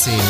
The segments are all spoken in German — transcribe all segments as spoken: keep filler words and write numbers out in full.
Szene.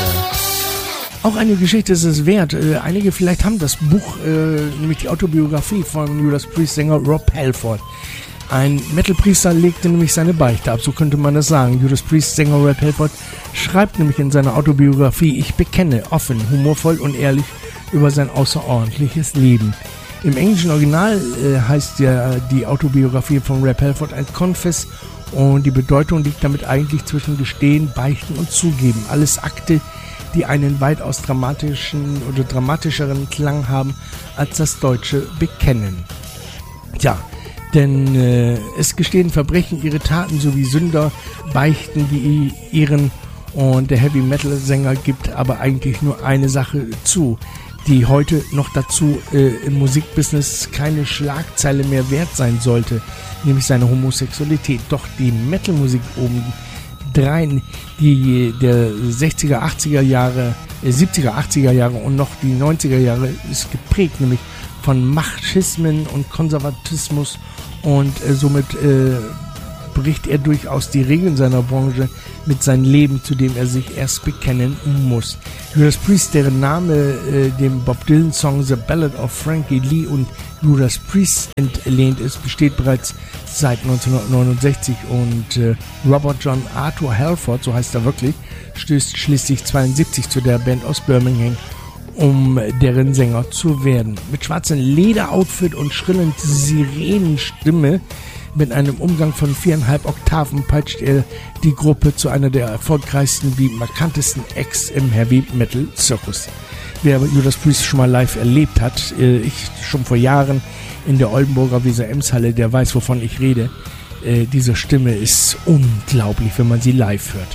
Auch eine Geschichte ist es wert. Äh, einige vielleicht haben das Buch, äh, nämlich die Autobiografie von Judas Priest-Sänger Rob Halford. Ein Metal-Priester legte nämlich seine Beichte ab, so könnte man das sagen. Judas Priest-Sänger Rob Halford schreibt nämlich in seiner Autobiografie: Ich bekenne offen, humorvoll und ehrlich über sein außerordentliches Leben. Im englischen Original äh, heißt ja die Autobiografie von Rob Halford ein Confess, und die Bedeutung liegt damit eigentlich zwischen Gestehen, Beichten und Zugeben. Alles Akte, die einen weitaus dramatischen oder dramatischeren Klang haben als das deutsche Bekennen. Tja, denn äh, es gestehen Verbrechen, ihre Taten sowie Sünder, beichten die ihren, und der Heavy-Metal-Sänger gibt aber eigentlich nur eine Sache zu, die heute noch dazu äh, im Musikbusiness keine Schlagzeile mehr wert sein sollte, nämlich seine Homosexualität. Doch die Metal-Musik obendrein, die der sechziger, achtziger Jahre, äh, siebziger, achtziger Jahre und noch die neunziger Jahre ist geprägt, nämlich von Machismen und Konservatismus, und äh, somit äh, bricht er durchaus die Regeln seiner Branche mit seinem Leben, zu dem er sich erst bekennen muss. Judas Priest, deren Name äh, dem Bob Dylan-Song The Ballad of Frankie Lee und Judas Priest entlehnt ist, besteht bereits seit neunzehnhundertneunundsechzig, und äh, Robert John Arthur Halford, so heißt er wirklich, stößt schließlich zweiundsiebzig zu der Band aus Birmingham, um deren Sänger zu werden. Mit schwarzem Lederoutfit und schrillen Sirenenstimme mit einem Umgang von viereinhalb Oktaven peitscht er die Gruppe zu einer der erfolgreichsten wie markantesten Acts im Heavy-Metal-Zirkus. Wer Judas Priest schon mal live erlebt hat, äh, ich schon vor Jahren in der Oldenburger Weser-Ems-Halle, der weiß, wovon ich rede. Äh, diese Stimme ist unglaublich, wenn man sie live hört.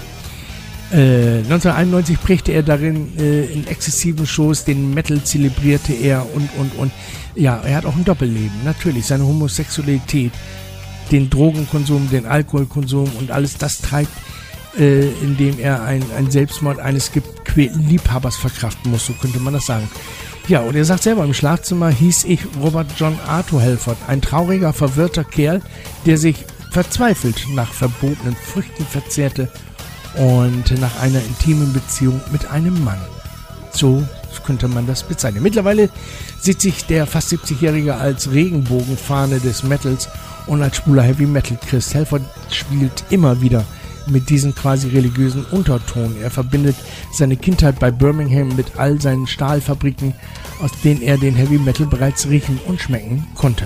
Äh, neunzehnhunderteinundneunzig prägte er darin äh, in exzessiven Shows, den Metal zelebrierte er und, und, und. Ja, er hat auch ein Doppelleben, natürlich. Seine Homosexualität, den Drogenkonsum, den Alkoholkonsum und alles das treibt, äh, indem er ein, ein Selbstmord eines gequälten Liebhabers verkraften muss, so könnte man das sagen. Ja, und er sagt selber, im Schlafzimmer hieß ich Robert John Arthur Halford, ein trauriger, verwirrter Kerl, der sich verzweifelt nach verbotenen Früchten verzehrte und nach einer intimen Beziehung mit einem Mann. So könnte man das bezeichnen. Mittlerweile sieht sich der fast siebzigjährige als Regenbogenfahne des Metals und als schwuler Heavy-Metal-Christ. Halford spielt immer wieder mit diesem quasi religiösen Unterton. Er verbindet seine Kindheit bei Birmingham mit all seinen Stahlfabriken, aus denen er den Heavy-Metal bereits riechen und schmecken konnte.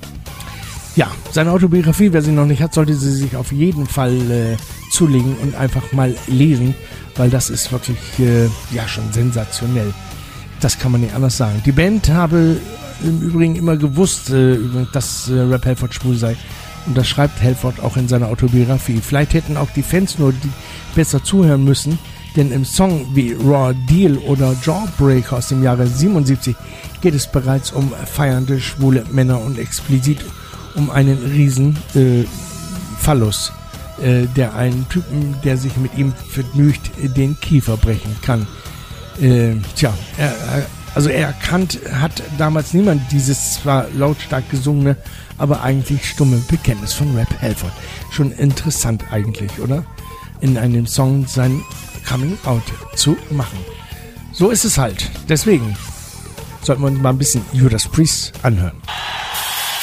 Ja, seine Autobiografie, wer sie noch nicht hat, sollte sie sich auf jeden Fall äh, zulegen und einfach mal lesen, weil das ist wirklich äh, ja schon sensationell. Das kann man nicht anders sagen. Die Band habe im Übrigen immer gewusst, äh, dass äh, Rob Halford schwul sei, und das schreibt Halford auch in seiner Autobiografie. Vielleicht hätten auch die Fans nur die besser zuhören müssen, denn im Song wie Raw Deal oder Jawbreaker aus dem Jahre siebenundsiebzig geht es bereits um feiernde schwule Männer und explizit um einen riesen äh, Phallus, äh, der einen Typen, der sich mit ihm vergnügt, den Kiefer brechen kann. Äh, tja, er, also er erkannt hat damals niemand dieses zwar lautstark gesungene, aber eigentlich stumme Bekenntnis von Rob Halford. Schon interessant eigentlich, oder? In einem Song sein Coming Out zu machen. So ist es halt. Deswegen sollten wir uns mal ein bisschen Judas Priest anhören.